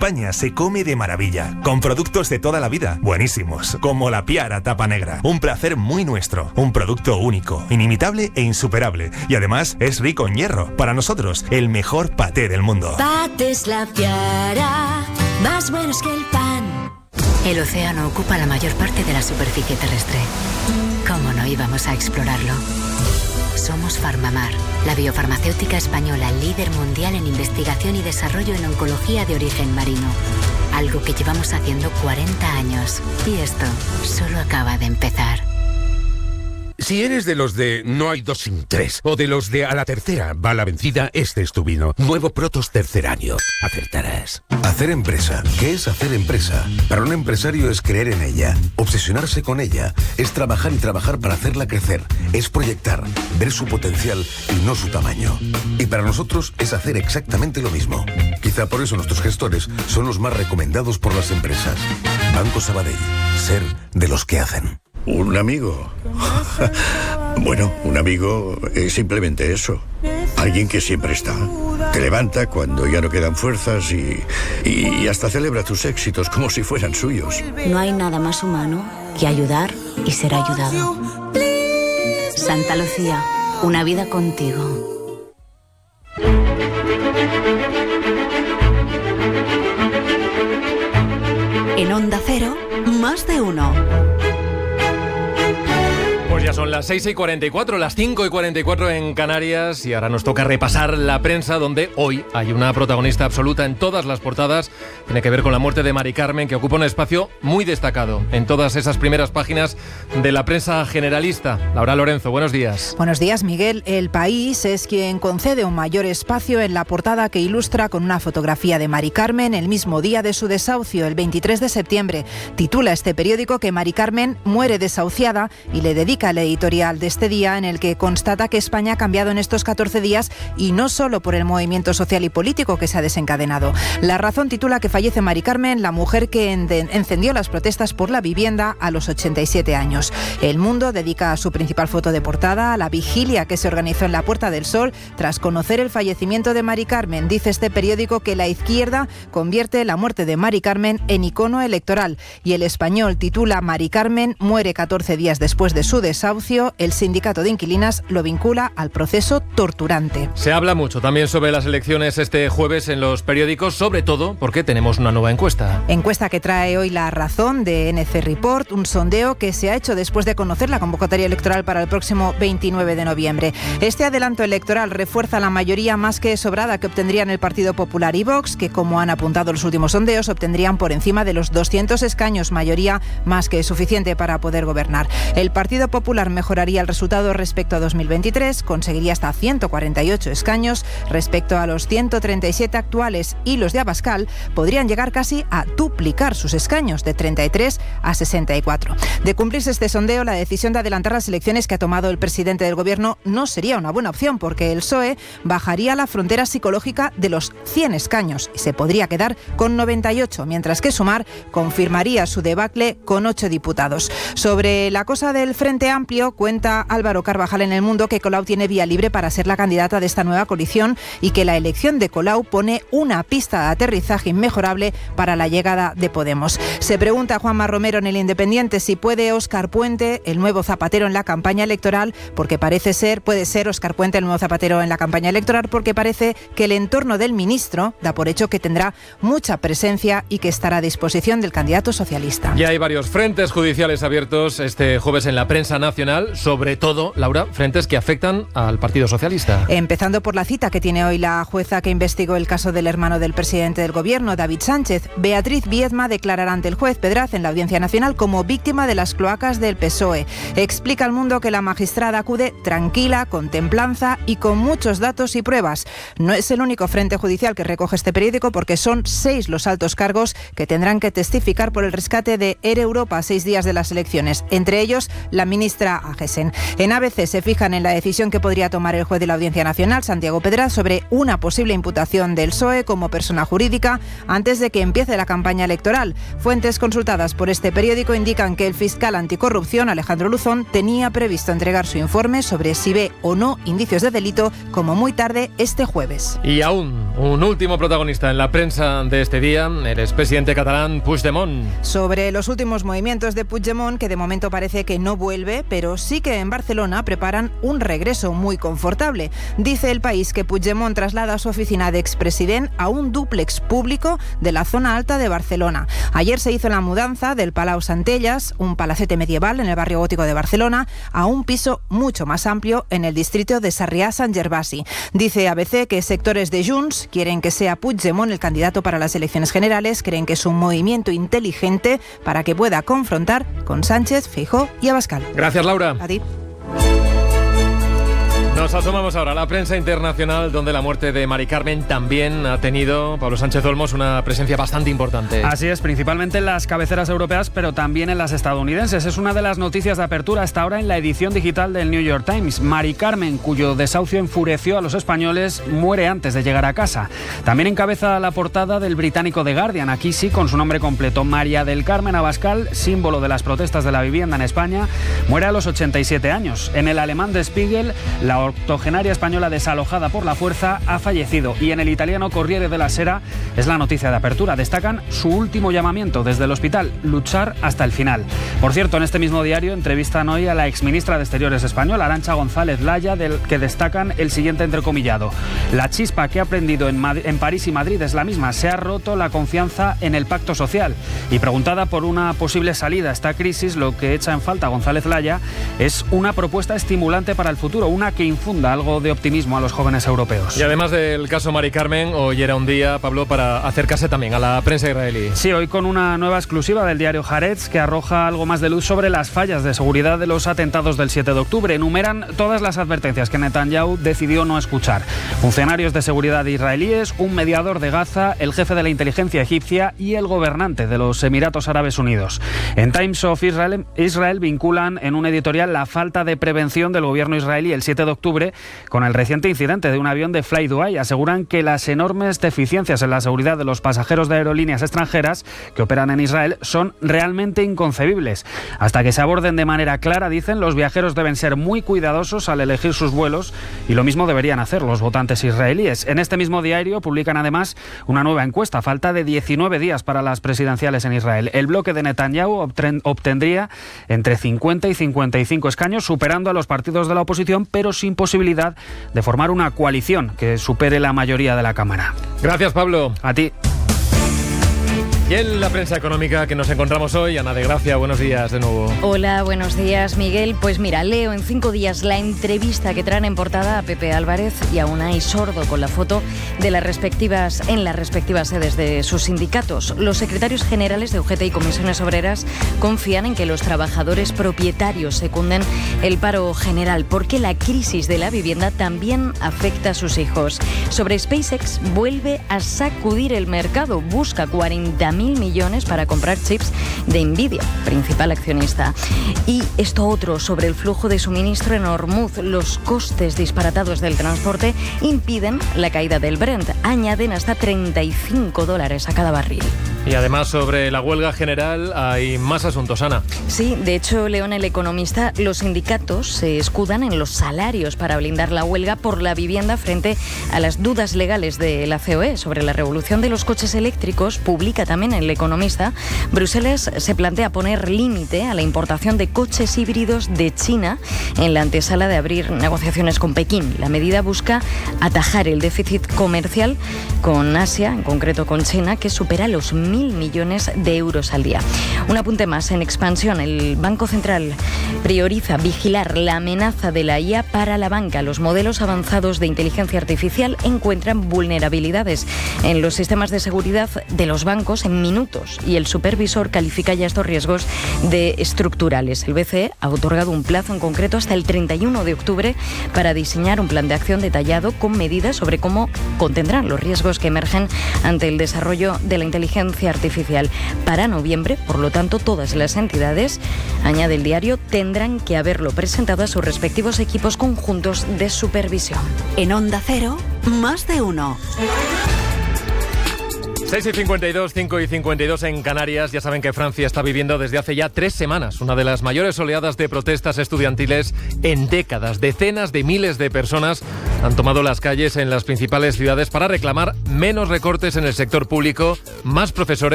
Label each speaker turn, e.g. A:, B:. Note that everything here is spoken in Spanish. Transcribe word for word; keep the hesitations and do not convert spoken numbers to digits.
A: España se come de maravilla, con productos de toda la vida, buenísimos, como la Piara tapa negra. Un placer muy nuestro, un producto único, inimitable e insuperable. Y además es rico en hierro. Para nosotros, el mejor paté del mundo.
B: Patés La Piara, más buenos que el pan.
C: El océano ocupa la mayor parte de la superficie terrestre. ¿Cómo no íbamos a explorarlo? Somos Farmamar, la biofarmacéutica española líder mundial en investigación y desarrollo en oncología de origen marino. Algo que llevamos haciendo cuarenta años. Y esto solo acaba de empezar.
D: Si eres de los de no hay dos sin tres, o de los de a la tercera va la vencida, este es tu vino. Nuevo Protos Tercer Año. Acertarás.
E: Hacer empresa. ¿Qué es hacer empresa? Para un empresario es creer en ella, obsesionarse con ella, es trabajar y trabajar para hacerla crecer, es proyectar, ver su potencial y no su tamaño. Y para nosotros es hacer exactamente lo mismo. Quizá por eso nuestros gestores son los más recomendados por las empresas. Banco Sabadell. Ser de los que hacen.
F: ¿Un amigo? Bueno, un amigo es simplemente eso. Alguien que siempre está. Te levanta cuando ya no quedan fuerzas y, y hasta celebra tus éxitos como si fueran suyos.
G: No hay nada más humano que ayudar y ser ayudado. Santa Lucía, una vida contigo.
H: En Onda Cero, más de uno.
I: Pues ya son las seis y cuarenta y cuatro, las cinco y cuarenta y cuatro en Canarias y ahora nos toca repasar la prensa donde hoy hay una protagonista absoluta en todas las portadas. Tiene que ver con la muerte de Mari Carmen, que ocupa un espacio muy destacado en todas esas primeras páginas de la prensa generalista. Laura Lorenzo, buenos días.
J: Buenos días, Miguel. El País es quien concede un mayor espacio en la portada que ilustra con una fotografía de Mari Carmen el mismo día de su desahucio, el veintitrés de septiembre. Titula este periódico que Mari Carmen muere desahuciada y le dedica el editorial de este día en el que constata que España ha cambiado en estos catorce días y no solo por el movimiento social y político que se ha desencadenado. La Razón titula que fallece Mari Carmen, la mujer que encendió las protestas por la vivienda a los ochenta y siete años. El Mundo dedica su principal foto de portada a la vigilia que se organizó en la Puerta del Sol tras conocer el fallecimiento de Mari Carmen. Dice este periódico que la izquierda convierte la muerte de Mari Carmen en icono electoral. Y El Español titula Mari Carmen muere catorce días después de su desahucio. El sindicato de inquilinas lo vincula al proceso torturante.
I: Se habla mucho también sobre las elecciones este jueves en los periódicos, sobre todo porque tenemos una nueva encuesta.
J: Encuesta que trae hoy La Razón de N C Report, un sondeo que se ha hecho después de conocer la convocatoria electoral para el próximo veintinueve de noviembre. Este adelanto electoral refuerza la mayoría más que sobrada que obtendrían el Partido Popular y Vox, que como han apuntado los últimos sondeos, obtendrían por encima de los doscientos escaños, mayoría más que suficiente para poder gobernar. El Partido Popular mejoraría el resultado respecto a dos mil veintitrés, conseguiría hasta ciento cuarenta y ocho escaños respecto a los ciento treinta y siete actuales, y los de Abascal podrían llegar casi a duplicar sus escaños, de treinta y tres a sesenta y cuatro. De cumplirse este sondeo, la decisión de adelantar las elecciones que ha tomado el presidente del gobierno no sería una buena opción, porque el P S O E bajaría la frontera psicológica de los cien escaños y se podría quedar con noventa y ocho, mientras que Sumar confirmaría su debacle con ocho diputados. Sobre la cosa del Frente Amplio, cuenta Álvaro Carvajal en El Mundo que Colau tiene vía libre para ser la candidata de esta nueva coalición y que la elección de Colau pone una pista de aterrizaje inmejorable para la llegada de Podemos. Se pregunta Juanma Romero en El Independiente si puede Óscar Puente, el nuevo Zapatero en la campaña electoral, porque parece ser, puede ser Óscar Puente el nuevo Zapatero en la campaña electoral, porque parece que el entorno del ministro da por hecho que tendrá mucha presencia y que estará a disposición del candidato socialista.
I: Ya hay varios frentes judiciales abiertos este jueves en la prensa nacional, sobre todo, Laura, frentes que afectan al Partido Socialista.
J: Empezando por la cita que tiene hoy la jueza que investigó el caso del hermano del presidente del gobierno, David Sánchez. Beatriz Viedma declarará ante el juez Pedraz en la Audiencia Nacional como víctima de las cloacas del P S O E. Explica al Mundo que la magistrada acude tranquila, con templanza y con muchos datos y pruebas. No es el único frente judicial que recoge este periódico, porque son seis los altos cargos que tendrán que testificar por el rescate de Air Europa a seis días de las elecciones. Entre ellos, la ministra extra a Gesen. En A B C se fijan en la decisión que podría tomar el juez de la Audiencia Nacional, Santiago Pedraz, sobre una posible imputación del P S O E como persona jurídica antes de que empiece la campaña electoral. Fuentes consultadas por este periódico indican que el fiscal anticorrupción, Alejandro Luzón, tenía previsto entregar su informe sobre si ve o no indicios de delito como muy tarde este jueves.
I: Y aún un último protagonista en la prensa de este día, el expresidente catalán Puigdemont.
J: Sobre los últimos movimientos de Puigdemont, que de momento parece que no vuelve, pero sí que en Barcelona preparan un regreso muy confortable. Dice El País que Puigdemont traslada su oficina de expresidente a un dúplex público de la zona alta de Barcelona. Ayer se hizo la mudanza del Palau Centelles, un palacete medieval en el barrio gótico de Barcelona, a un piso mucho más amplio en el distrito de Sarrià-Sant Gervasi. Dice A B C que sectores de Junts quieren que sea Puigdemont el candidato para las elecciones generales, creen que es un movimiento inteligente para que pueda confrontar con Sánchez, Feijóo y Abascal.
I: Gracias, Laura.
J: A ti.
I: Nos asomamos ahora a la prensa internacional, donde la muerte de Mari Carmen también ha tenido, Pablo Sánchez Olmos, una presencia bastante importante.
K: Así es, principalmente en las cabeceras europeas, pero también en las estadounidenses. Es una de las noticias de apertura hasta ahora en la edición digital del New York Times. Mari Carmen, cuyo desahucio enfureció a los españoles, muere antes de llegar a casa. También encabeza la portada del británico The Guardian, aquí sí, con su nombre completo. María del Carmen Abascal, símbolo de las protestas de la vivienda en España, muere a los ochenta y siete años. En el alemán de Spiegel, la octogenaria española desalojada por la fuerza ha fallecido, y en el italiano Corriere della Sera es la noticia de apertura. Destacan su último llamamiento desde el hospital: luchar hasta el final. Por cierto, en este mismo diario entrevistan hoy a la exministra de Exteriores española, Arantxa González Laya, del que destacan el siguiente entrecomillado: la chispa que ha prendido en, Madrid, en París y Madrid es la misma, se ha roto la confianza en el pacto social. Y preguntada por una posible salida a esta crisis, lo que echa en falta González Laya es una propuesta estimulante para el futuro, una que infunda algo de optimismo a los jóvenes europeos.
I: Y además del caso Mari Carmen, hoy era un día, Pablo, para acercarse también a la prensa israelí.
K: Sí, hoy con una nueva exclusiva del diario Haaretz, que arroja algo más de luz sobre las fallas de seguridad de los atentados del siete de octubre. Enumeran todas las advertencias que Netanyahu decidió no escuchar. Funcionarios de seguridad israelíes, un mediador de Gaza, el jefe de la inteligencia egipcia y el gobernante de los Emiratos Árabes Unidos. En Times of Israel, Israel vinculan en un editorial la falta de prevención del gobierno israelí el siete de octubre con el reciente incidente de un avión de Fly Dubai. Aseguran que las enormes deficiencias en la seguridad de los pasajeros de aerolíneas extranjeras que operan en Israel son realmente inconcebibles. Hasta que se aborden de manera clara, dicen, los viajeros deben ser muy cuidadosos al elegir sus vuelos, y lo mismo deberían hacer los votantes israelíes. En este mismo diario publican además una nueva encuesta, falta de diecinueve días para las presidenciales en Israel. El bloque de Netanyahu obtendría entre cincuenta y cincuenta y cinco escaños, superando a los partidos de la oposición, pero sin posibilidad de formar una coalición que supere la mayoría de la Cámara.
I: Gracias, Pablo.
K: A ti.
I: Y en la prensa económica que nos encontramos hoy, Ana de Gracia, buenos días de nuevo.
L: Hola, buenos días, Miguel. Pues mira, leo en cinco días la entrevista que traen en portada a Pepe Álvarez y a Unai Sordo con la foto de las respectivas, en las respectivas sedes de sus sindicatos. Los secretarios generales de U G T y Comisiones Obreras confían en que los trabajadores propietarios secunden el paro general, porque la crisis de la vivienda también afecta a sus hijos. Sobre SpaceX, vuelve a sacudir el mercado, busca cuarenta mil millones para comprar chips de Nvidia, principal accionista. Y esto otro, sobre el flujo de suministro en Hormuz. Los costes disparatados del transporte impiden la caída del Brent. Añaden hasta treinta y cinco dólares a cada barril.
I: Y además, sobre la huelga general hay más asuntos, Ana.
L: Sí, de hecho, León, El Economista, los sindicatos se escudan en los salarios para blindar la huelga por la vivienda frente a las dudas legales de la C O E sobre la revolución de los coches eléctricos. Publica también El Economista, Bruselas se plantea poner límite a la importación de coches híbridos de China en la antesala de abrir negociaciones con Pekín. La medida busca atajar el déficit comercial con Asia, en concreto con China, que supera los mil millones de euros al día. Un apunte más en expansión. El Banco Central prioriza vigilar la amenaza de la I A para la banca. Los modelos avanzados de inteligencia artificial encuentran vulnerabilidades en los sistemas de seguridad de los bancos en minutos y el supervisor califica ya estos riesgos de estructurales. El B C E ha otorgado un plazo en concreto hasta el treinta y uno de octubre para diseñar un plan de acción detallado con medidas sobre cómo contendrán los riesgos que emergen ante el desarrollo de la inteligencia artificial. Para noviembre, por lo tanto, todas las entidades, añade el diario, tendrán que haberlo presentado a sus respectivos equipos conjuntos de supervisión.
H: En Onda Cero, más de uno.
I: seis y cincuenta y dos, cinco y cincuenta y dos en Canarias. Ya saben que Francia está viviendo desde hace ya tres semanas una de las mayores oleadas de protestas estudiantiles en décadas. Decenas de miles de personas han tomado las calles en las principales ciudades para reclamar menos recortes en el sector público, más profesores